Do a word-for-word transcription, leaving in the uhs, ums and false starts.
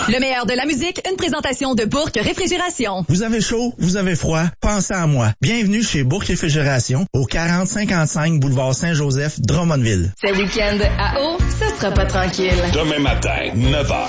Le meilleur de la musique, une présentation de Bourque Réfrigération. Vous avez chaud, vous avez froid, pensez à moi. Bienvenue chez Bourque Réfrigération, au quarante cinquante-cinq boulevard Saint-Joseph, Drummondville. Ce week-end à eau, ce sera pas tranquille. Demain matin, neuf heures.